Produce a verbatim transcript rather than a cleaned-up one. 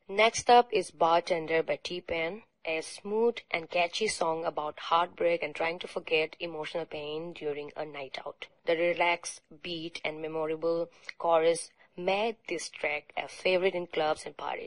Next up is Bartender by T-Pain, a smooth and catchy song about heartbreak and trying to forget emotional pain during a night out. The relaxed beat and memorable chorus made this track a favorite in clubs and parties.